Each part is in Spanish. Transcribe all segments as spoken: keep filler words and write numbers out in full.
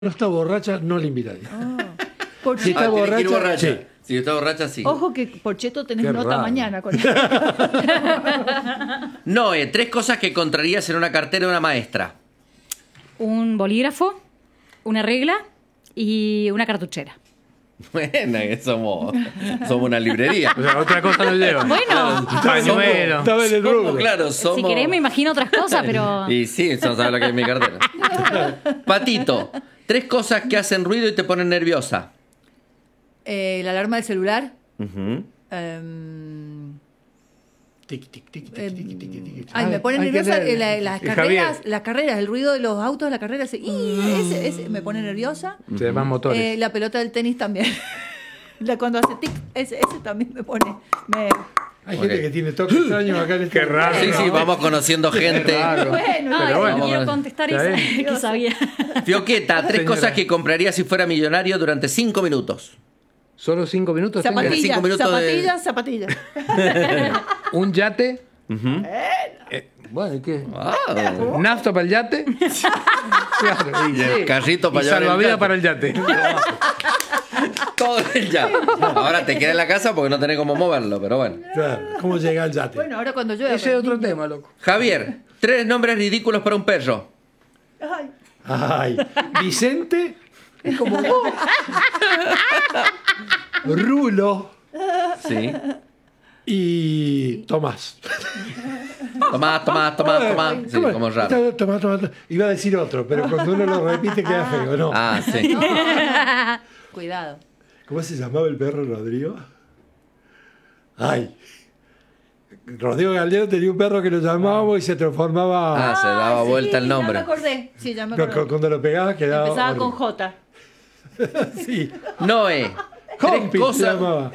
no está borracha, no la invitaría. Oh. Por Si está cierto, Ah, tiene que ir borracha, borracha. sí. Si está borracha, sí. ojo que por Cheto tenés Qué nota raro. mañana. Con... Noé, tres cosas que encontrarías en una cartera de una maestra. Un bolígrafo, una regla y una cartuchera. Buena, que somos, somos una librería. O sea, otra cosa no lleva. Bueno, Pañuelo. Estaba en el Somos, rubro. claro, somos... si querés me imagino otras cosas, pero... Y sí, eso no sabes lo que es mi cartera. Patito, tres cosas que hacen ruido y te ponen nerviosa. Eh, la alarma del celular. Ujú. em, Tic, tic, tic, tic, em, tic, tic, tic, tic. ay, me pone Hay que nerviosa leer. eh, la- las Eh, carreras, Javier. las carreras, el ruido de los autos de la carrera, ese, y ese, ese me pone nerviosa. Se llaman motores. Eh, la pelota del tenis también. La, cuando hace tic, ese, ese también me pone. Me, Hay Ok. gente que tiene toques extraños acá en este Qué raro. Sí, sí, vamos conociendo gente. Raro. bueno, Ay, Pero bueno. no quiero Vamos. contestar Está esa bien. que sabía. Fioqueta, tres Señora. cosas que compraría si fuera millonario durante cinco minutos. Solo cinco minutos. tengo. zapatillas, cinco minutos de- zapatillas, zapatillas. Un yate. Ujú. Eh, bueno, ¿y qué? Ah, ¿Nafta para el yate? Claro, y, Y el carrito para y llevar el salvavidas yate. para el yate. todo el yate. Ahora te queda en la casa porque no tenés cómo moverlo, pero bueno. Claro, ¿cómo llega el yate? Bueno, ahora cuando llueve. Ese es otro tema, loco. Javier, tres nombres ridículos para un perro. Ay, Ay, Vicente es como vos. Rulo Sí. y Tomás. Tomás, Tomás, Tomás, Tomás. Sí, ¿Cómo? como raro. Tomás, Tomás, Tomás. Iba a decir otro, pero cuando uno lo repite queda feo, ¿no? Ah, sí. cuidado. ¿Cómo se llamaba el perro Rodrigo? Ay. Rodrigo Galeano tenía un perro que lo llamábamos y se transformaba. Ah, se daba sí, vuelta el nombre. Ya me acordé. Sí, ya me cu- acordé. cu- Cuando lo pegaba quedaba. Empezaba con horrible. J. Sí. Noé, tres Compi se cosas. llamaba.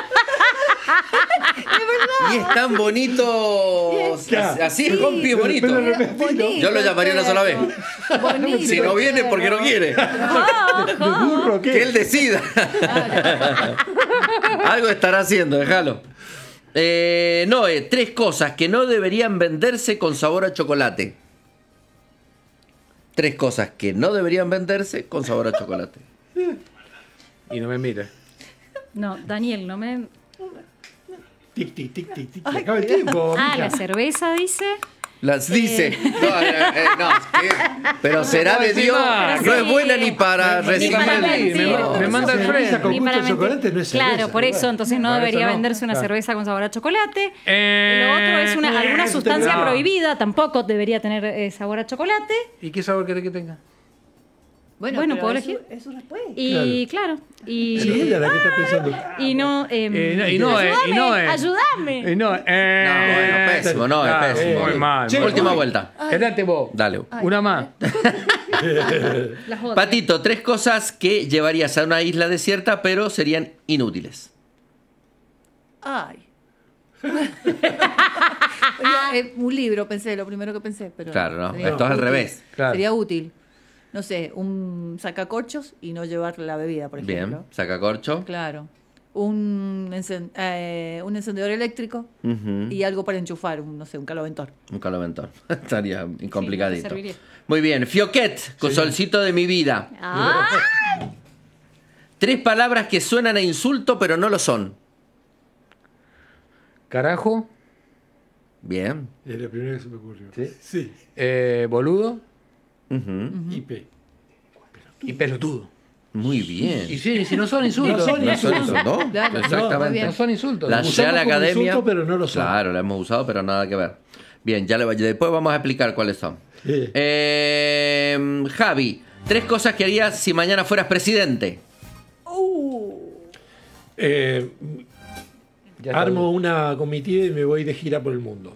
Y es tan bonito. Ya. Así es, compi, es Pero- bonito. pero repetilo. Bonito, Yo lo llamaría una sola vez. Bonito, Si no viene, perro. porque no quiere. ¿De burro qué? Que él decida. Algo estará haciendo, déjalo. Eh, Noé, tres cosas que no deberían venderse con sabor a chocolate. Tres cosas que no deberían venderse con sabor a chocolate. Y no me mira. No, Daniel, no me... Tic, tic, tic, tic, tic. Se acaba el tiempo. Ah, mija. la cerveza, dice. Las dice. No, eh, eh, no, ¿qué? Pero será de Dios. No es buena ni para Ni recibir. para Me, mentir. me manda el Cerveza freno. con Ni gusto para de mentir. chocolate no es Claro, cerveza, por eso, igual. entonces no Por eso debería no, venderse una claro. cerveza con sabor a chocolate. Eh, Lo otro es una, alguna eso sustancia te- prohibida, tampoco debería tener eh, sabor a chocolate. ¿Y qué sabor querés que tenga? Bueno, Bueno, pero ¿puedo es su- elegir? Es su respuesta. Y claro, y, Sí, ella la que está pensando. y no... em, Eh, no, y no, eh, y no, eh. ayúdame. Y no, eh, No, bueno, pésimo, no, es claro, pésimo. Muy mal. Che, muy Última mal. vuelta. Quédate vos. Dale. Una más. Las otras. Patito, tres cosas que llevarías a una isla desierta, pero serían inútiles. Ay. Oye, eh, un libro pensé, lo primero que pensé, pero Claro, no, sería esto es al útil. revés. Claro. Sería útil. No sé, un sacacorchos y no llevar la bebida, por ejemplo. Bien, saca corcho. Claro. Un, encen- eh, un encendedor eléctrico Ujú. y algo para enchufar, un, no sé, un caloventor. Un caloventón. Estaría complicadito. Sí, no te serviría. Muy bien. Fioquet, con solcito de mi vida. Ah, Tres palabras que suenan a insulto, pero no lo son. Carajo. Bien. Es la primera que se me ocurrió. Sí. Sí. Eh, boludo. Ujú. I P. Y pelotudo. Muy bien. Y sí, si no son insultos. No son No son insultos. insultos, ¿no? Claro, Exactamente. muy bien. No son insultos. La Lo Real usamos como Academia. insulto, pero no lo son. Claro, la hemos usado, pero nada que ver. Bien, ya le, después vamos a explicar cuáles son. Sí. Eh, Javi, tres cosas que harías si mañana fueras presidente. Eh, Ya está. armo una comitiva y me voy de gira por el mundo.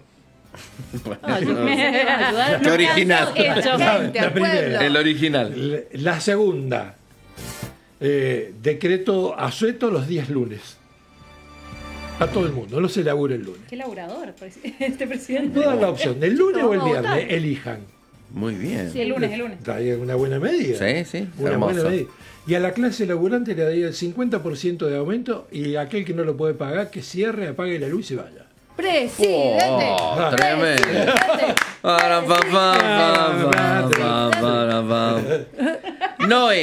Ayudar. Qué original. Hecho. Gente, La al primera. pueblo. El original. La la segunda, eh, decreto asueto los días lunes. A todo el mundo, no se labura el lunes. qué laburador este presidente. No dan la opción, del lunes o el Vamos a viernes, votar. elijan. Muy bien. Sí, el lunes, el lunes. Trae una buena medida. Sí, sí, Una hermoso. buena medida. Y a la clase laburante le daría el cincuenta por ciento de aumento y aquel que no lo puede pagar, que cierre, apague la luz y se vaya. Presidente. Oh, tremendo. Presidente. Para, pa, pa, pa, pa, pa, pa, pa. Noé.